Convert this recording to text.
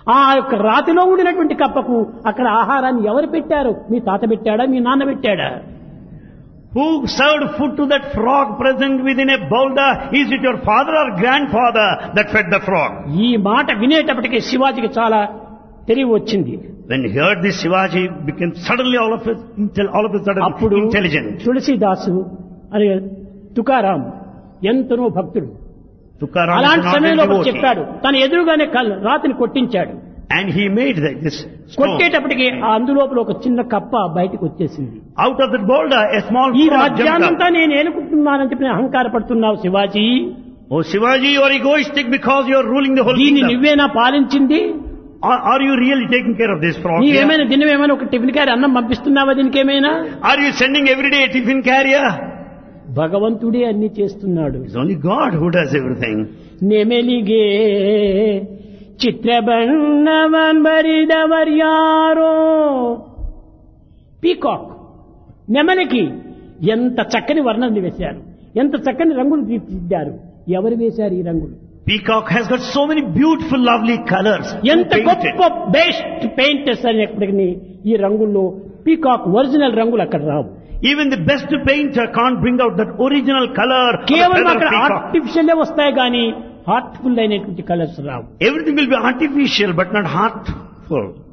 ఆ యొక్క రాతిలో ఉండినటువంటి కప్పకు అక్కడ ఆహారాన్ని ఎవరు పెట్టారు? మీ తాత పెట్టాడా, మీ నాన్న పెట్టాడా? Who served food to that frog present within a boulder? Is it your father or grandfather that fed the frog? ఈ మాట వినేటప్పటికీ శివాజీకి చాలా తెలివి వచ్చింది. When he heard this, Shivaji became suddenly all of a sudden అప్పుడు intelligent. Tulsidas అని తుకారాం ఎంతనో భక్తుడు. Tukaram అలాంటి is not సమయంలో a devotee. చెప్పాడు, తన ఎదురుగానే రాతిని కొట్టించాడు. And he made this stone. కొట్టేటప్పటికి ఆ అందులోపల ఒక చిన్న కప్ప బయటకు వచ్చేసింది. Out of that boulder, a small ఈ frog jumped రాజ్యాన్నంతా up. నేను ఏలుకుంటున్నానని చెప్పి అహంకారపడుతున్నావు Shivaji. Oh Shivaji, you are egoistic because you are ruling the whole దీన్ని kingdom. నువ్వేనా పాలించింది? Are you really taking care of this frog? here? నీవేమైనా దినమేమైనా ఒక టిఫిన్ క్యారీ అన్నం పంపిస్తున్నావా దీనికేమైనా? Are you sending every day a tiffin carrier? భగవంతుడే అన్ని చేస్తున్నాడు. It's only God who does everything. నెమెలిగే చిత్రబన్నవన్ బరిదవర్యారో. Peacock నెమలికి ఎంత చక్కని వర్ణాన్ని వేశారు, ఎంత చక్కని రంగులు తీర్చిదిద్దారు. ఎవరు వేశారు ఈ రంగులు? Peacock has got so many beautiful, lovely colors. ఎంత Who painted? గొప్ప బెస్ట్ పెయింటర్స్ అనేప్పటికీ ఈ రంగుల్లో పీకాక్ ఒరిజినల్ రంగులు అక్కడ రావు. Even the best painter can't bring out that original color of the కేవలం feather of అక్కడ peacock. ఆర్టిఫిషియల్ వస్తాయి కానీ హార్ట్ఫుల్ అయినటువంటి colours Rao. Everything will be artificial but not heartful.